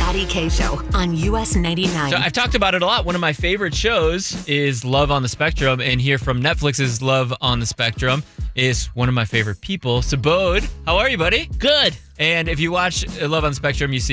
Patty K Show on US 99. So I've talked about it a lot. One of my favorite shows is Love on the Spectrum, and here from Netflix's Love on the Spectrum is one of my favorite people, Subodh. How are you, buddy? Good. And if you watch Love on the Spectrum, you see